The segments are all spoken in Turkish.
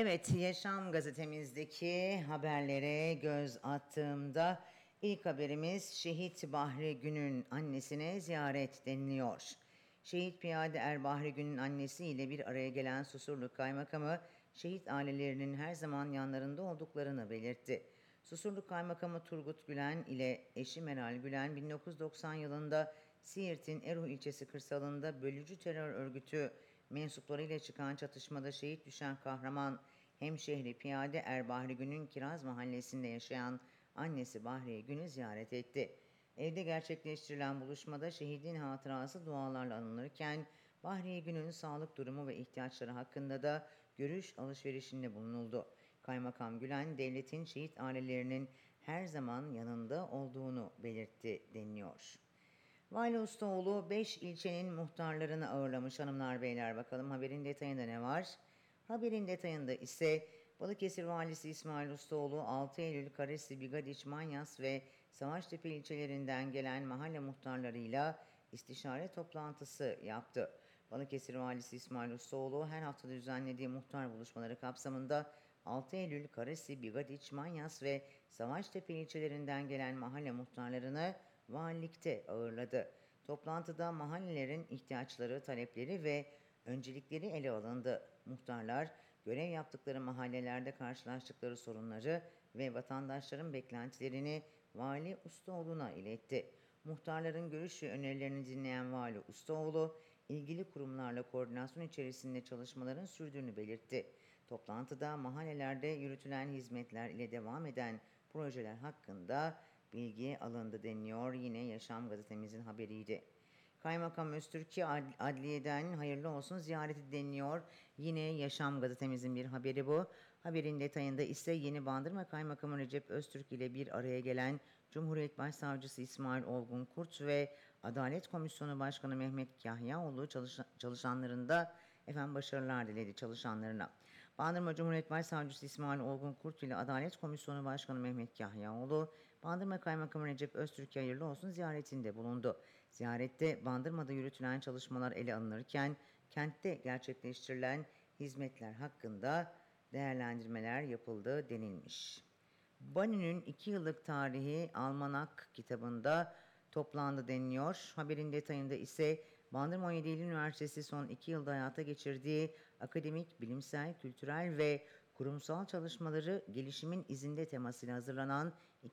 Evet, Yaşam gazetemizdeki haberlere göz attığımda ilk haberimiz Şehit Bahri Gün'ün annesine ziyaret deniliyor. Şehit Piyade Bahri Gün'ün annesiyle bir araya gelen Susurluk Kaymakamı, şehit ailelerinin her zaman yanlarında olduklarını belirtti. Susurluk Kaymakamı Turgut Gülen ile eşi Meral Gülen 1990 yılında Siirt'in Erzurum ilçesi kırsalında bölücü terör örgütü mensuplarıyla çıkan çatışmada şehit düşen kahraman hemşehri Piyade Bahri Gün'ün Kiraz mahallesinde yaşayan annesi Bahriye Gün'ü ziyaret etti. Evde gerçekleştirilen buluşmada şehidin hatırası dualarla anılırken Bahriye Gün'ün sağlık durumu ve ihtiyaçları hakkında da görüş alışverişinde bulunuldu. Kaymakam Gülen, devletin şehit ailelerinin her zaman yanında olduğunu belirtti deniliyor. Vali Ustaoğlu 5 ilçenin muhtarlarını ağırlamış hanımlar beyler, bakalım haberin detayında ne var? Haberin detayında ise Balıkesir Valisi İsmail Ustaoğlu 6 Eylül Karesi, Bigadiç, Manyas ve Savaştepe ilçelerinden gelen mahalle muhtarlarıyla istişare toplantısı yaptı. Balıkesir Valisi İsmail Ustaoğlu her hafta düzenlediği muhtar buluşmaları kapsamında 6 Eylül Karesi, Bigadiç, Manyas ve Savaştepe ilçelerinden gelen mahalle muhtarlarını valilikte ağırladı. Toplantıda mahallelerin ihtiyaçları, talepleri ve öncelikleri ele alındı. Muhtarlar, görev yaptıkları mahallelerde karşılaştıkları sorunları ve vatandaşların beklentilerini Vali Ustaoğlu'na iletti. Muhtarların görüş ve önerilerini dinleyen Vali Ustaoğlu, ilgili kurumlarla koordinasyon içerisinde çalışmaların sürdüğünü belirtti. Toplantıda mahallelerde yürütülen hizmetler ile devam eden projeler hakkında bilgi alındı deniliyor. Yine Yaşam gazetemizin haberiydi. Kaymakam Öztürk'ü adliyeden hayırlı olsun ziyareti deniliyor. Yine Yaşam gazetemizin bir haberi bu. Haberin detayında ise Yeni Bandırma Kaymakamı Recep Öztürk ile bir araya gelen Cumhuriyet Başsavcısı İsmail Olgun Kurt ve Adalet Komisyonu Başkanı Mehmet Kahyaoğlu çalışanlarında başarılar diledi çalışanlarına. Bandırma Cumhuriyet Başsavcısı İsmail Olgun Kurt ile Adalet Komisyonu Başkanı Mehmet Kahyaoğlu, Bandırma Kaymakamı Recep Öztürk'e hayırlı olsun ziyaretinde bulundu. Ziyarette Bandırma'da yürütülen çalışmalar ele alınırken kentte gerçekleştirilen hizmetler hakkında değerlendirmeler yapıldı denilmiş. Bani'nin 2 yıllık tarihi Almanak kitabında toplandı deniliyor. Haberin detayında ise Bandırma 17 Eylül Üniversitesi son 2 yılda hayata geçirdiği akademik, bilimsel, kültürel ve kurumsal çalışmaları gelişimin izinde temasıyla hazırlanan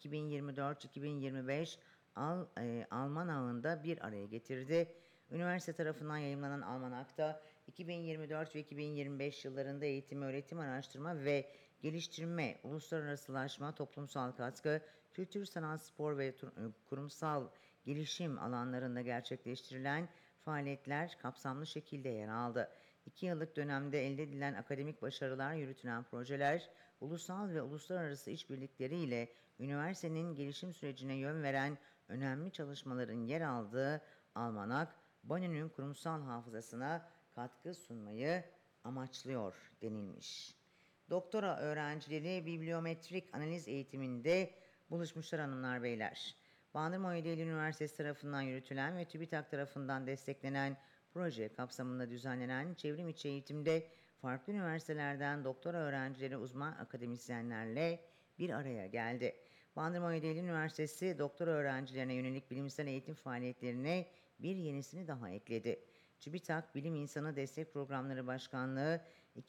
2024-2025 Alman ağında bir araya getirdi. Üniversite tarafından yayımlanan almanakta 2024 ve 2025 yıllarında eğitim, öğretim, araştırma ve geliştirme, uluslararasılaşma, toplumsal katkı, kültür, sanat, spor ve kurumsal gelişim alanlarında gerçekleştirilen faaliyetler kapsamlı şekilde yer aldı. 2 yıllık dönemde elde edilen akademik başarılar, yürütülen projeler, ulusal ve uluslararası işbirlikleriyle üniversitenin gelişim sürecine yön veren önemli çalışmaların yer aldığı almanak, Bani'nin kurumsal hafızasına katkı sunmayı amaçlıyor denilmiş. Doktora öğrencileri bibliometrik analiz eğitiminde buluşmuşlar hanımlar beyler. Bandırma 17 Eylül Üniversitesi tarafından yürütülen ve TÜBİTAK tarafından desteklenen proje kapsamında düzenlenen çevrim içi eğitimde farklı üniversitelerden doktora öğrencileri uzman akademisyenlerle bir araya geldi. Bandırma 17 Eylül Üniversitesi doktora öğrencilerine yönelik bilimsel eğitim faaliyetlerine bir yenisini daha ekledi. TÜBİTAK Bilim İnsanı Destek Programları Başkanlığı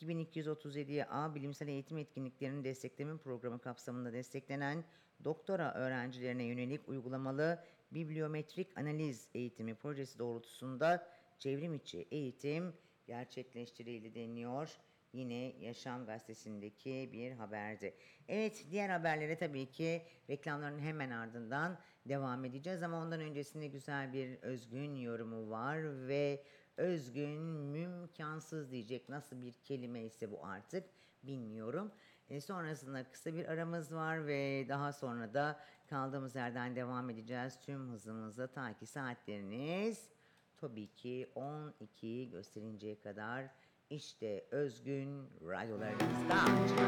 2237A Bilimsel Eğitim Etkinliklerini Destekleme Programı kapsamında desteklenen doktora öğrencilerine yönelik uygulamalı bibliometrik analiz eğitimi projesi doğrultusunda çevrim içi eğitim gerçekleştirildi deniliyor. Yine Yaşam gazetesindeki bir haberdi. Evet, diğer haberlere tabii ki reklamların hemen ardından devam edeceğiz ama ondan öncesinde güzel bir Özgün yorumu var ve Özgün mümkansız diyecek, nasıl bir kelime ise bu artık bilmiyorum. Sonrasında kısa bir aramız var ve daha sonra da kaldığımız yerden devam edeceğiz tüm hızımızla ta ki saatleriniz tabii ki 12 gösterinceye kadar. İşte Özgün radyolarınızda.